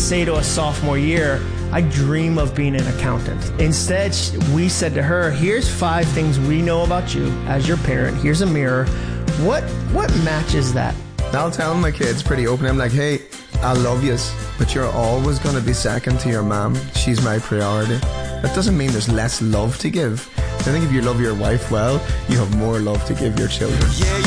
say to a sophomore year, I dream of being an accountant. Instead, we said to her, here's 5 things we know about you as your parent. Here's a mirror. What matches that? I'll tell my kids pretty openly. I'm like, hey, I love yous, but you're always going to be second to your mom. She's my priority. That doesn't mean there's less love to give. I think if you love your wife well, you have more love to give your children.